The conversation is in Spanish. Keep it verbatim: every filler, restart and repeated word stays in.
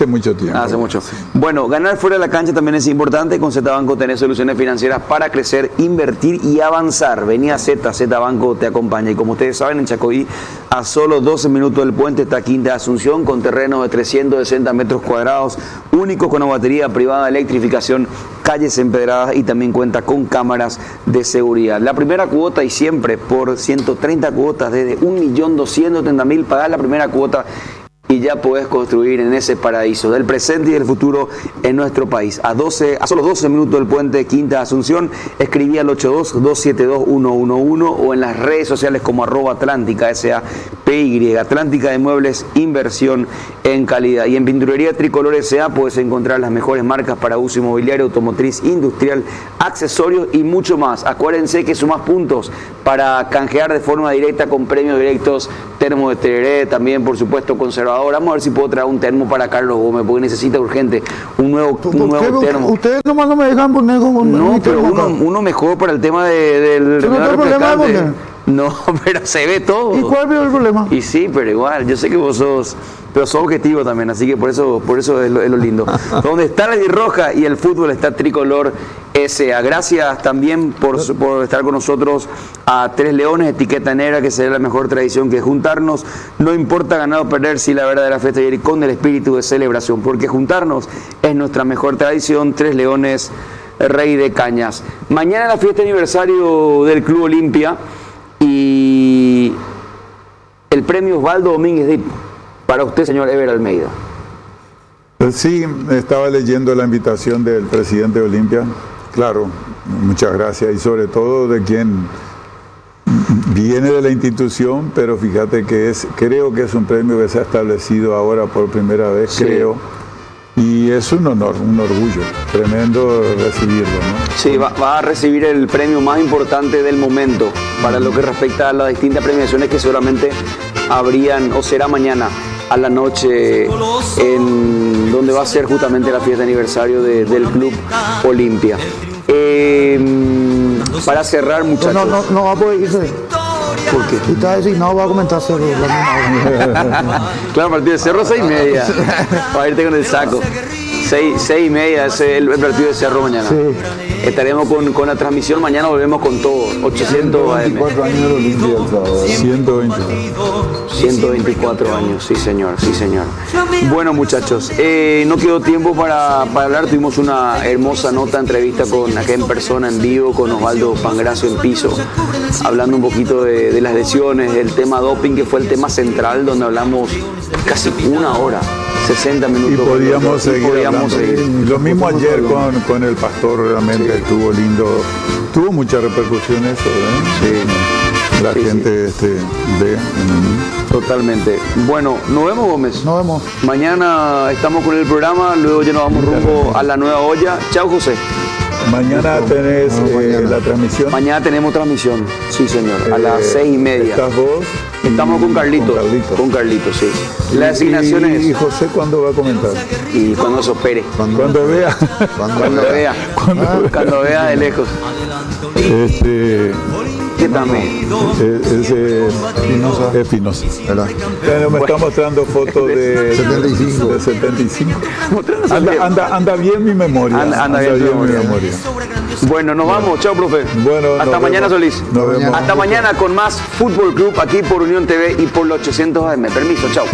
hace mucho tiempo. Hace mucho. Bueno, ganar fuera de la cancha también es importante. Con Z Banco tenés soluciones financieras para crecer, invertir y avanzar. Vení a Z, Z Banco te acompaña. Y como ustedes saben, en Chacoí, a solo doce minutos del puente está Quinta Asunción, con terreno de trescientos sesenta metros cuadrados, único con una batería privada de electrificación, calles empedradas y también cuenta con cámaras de seguridad. La primera cuota y siempre por ciento treinta cuotas desde un millón doscientos treinta mil, pagás la primera cuota y ya podés construir en ese paraíso del presente y del futuro en nuestro país. A, doce, a solo doce minutos del puente Quinta Asunción, escribí al ocho dos, dos siete dos, uno uno uno o en las redes sociales como arroba Atlántica, S A P Y, Atlántica de Muebles, inversión en calidad. Y en Pinturería Tricolor S A puedes encontrar las mejores marcas para uso inmobiliario, automotriz, industrial, accesorios y mucho más. Acuérdense que sumás puntos para canjear de forma directa con premios directos, termo de Tereré, también por supuesto conservador. Vamos a ver si puedo traer un termo para Carlos Gómez, porque necesita urgente un nuevo, un nuevo termo. Ustedes nomás no me dejan poner como no, pero uno, uno mejor para el tema de, del remedador refrescante. No, pero se ve todo. ¿Y cuál es el problema? Y sí, pero igual, yo sé que vos sos, pero sos objetivo también, así que por eso, por eso es lo, es lo lindo. Donde está la roja y el fútbol está Tricolor S A. Gracias también por, por estar con nosotros a Tres Leones, etiqueta negra, que será la mejor tradición que es juntarnos. No importa ganar o perder, si la verdadera fiesta y con el espíritu de celebración, porque juntarnos es nuestra mejor tradición. Tres Leones, Rey de Cañas. Mañana la fiesta de aniversario del Club Olimpia. Y el premio Osvaldo Domínguez Dip para usted, señor Ever Almeida. Sí, estaba leyendo la invitación del presidente de Olimpia. Claro, muchas gracias y sobre todo de quien viene de la institución, pero fíjate que es, creo que es un premio que se ha establecido ahora por primera vez, sí. creo. Y es un honor, un orgullo tremendo recibirlo, ¿no? Sí, va, va a recibir el premio más importante del momento para lo que respecta a las distintas premiaciones que seguramente habrían o será mañana a la noche en donde va a ser justamente la fiesta de aniversario de, del Club Olimpia. Eh, para cerrar, muchachos. No, no, no va a poder irse. ¿Por qué? Y está designado, va a comentar Cerro la misma Claro, partido de Cerro seis y media. Para irte con el saco. Seis, seis y media es el, el partido de Cerro mañana. Sí. Estaremos con, con la transmisión, mañana volvemos con todo. ochocientos A M. ciento veinticuatro años de Olimpia el sábado. ciento veinticuatro. ciento veinticuatro años, sí señor, sí señor. Bueno muchachos, eh, no quedó tiempo para, para hablar, tuvimos una hermosa nota, entrevista con acá en persona, en vivo, con Osvaldo Pangracio en piso, hablando un poquito de, de las lesiones, del tema doping, que fue el tema central, donde hablamos casi una hora. sesenta minutos. Y podíamos seguir. Y podíamos seguir. Lo mismo ayer con, con el pastor, realmente sí. estuvo lindo. Tuvo mucha repercusión eso, ¿eh? Sí. La sí, gente sí. Este, ve. Totalmente. Bueno, nos vemos, Gómez. Nos vemos. Mañana estamos con el programa, luego ya nos vamos rumbo a la nueva olla. Chao, José. Mañana tenés no, eh, mañana. la transmisión. Mañana tenemos transmisión, sí señor, a eh, las seis y media. ¿Estás vos? Estamos con Carlitos. Con Carlitos, con Carlitos sí. La asignación es. ¿Y José cuándo va a comentar? Y cuando se opere. Cuando, cuando vea. Cuando, cuando vea. Cuando, ah, cuando vea de lejos. Este. ¿Qué también? Ese es Espinosa. Espinosa. ¿Verdad? Bueno, me está mostrando fotos de setenta y cinco. De setenta y cinco. Anda, anda, anda bien mi memoria. Anda, anda, anda bien, bien mi memoria. memoria. Bueno, nos vamos. Chao, profe. Bueno, hasta mañana, vemos. Solís. Nos vemos. Hasta mañana con más Fútbol Club aquí por Unión T V y por los ochocientos A M. Permiso, chao.